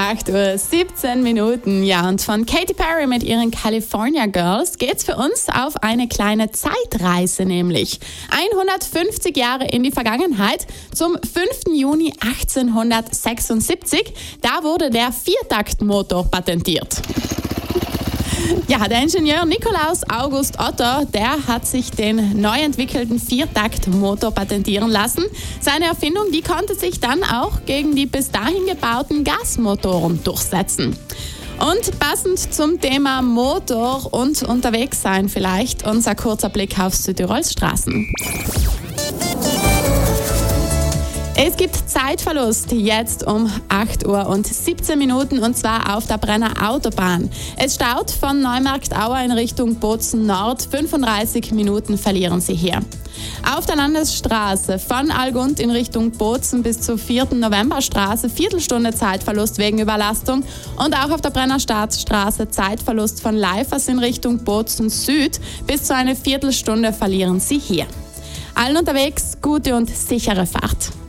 8:17 Uhr. Ja, und von Katy Perry mit ihren California Girls geht's für uns auf eine kleine Zeitreise, nämlich 150 Jahre in die Vergangenheit zum 5. Juni 1876. Da wurde der Viertaktmotor patentiert. Ja, der Ingenieur Nikolaus August Otto, der hat sich den neu entwickelten Viertaktmotor patentieren lassen. Seine Erfindung, die konnte sich dann auch gegen die bis dahin gebauten Gasmotoren durchsetzen. Und passend zum Thema Motor und unterwegs sein vielleicht unser kurzer Blick auf Südtirols Straßen. Es gibt Zeitverlust jetzt um 8:17 Uhr und zwar auf der Brenner Autobahn. Es staut von Neumarktauer in Richtung Bozen Nord. 35 Minuten verlieren Sie hier. Auf der Landesstraße von Algund in Richtung Bozen bis zur 4. Novemberstraße Viertelstunde Zeitverlust wegen Überlastung und auch auf der Brenner Staatsstraße Zeitverlust von Leifers in Richtung Bozen Süd bis zu einer Viertelstunde verlieren Sie hier. Allen unterwegs gute und sichere Fahrt.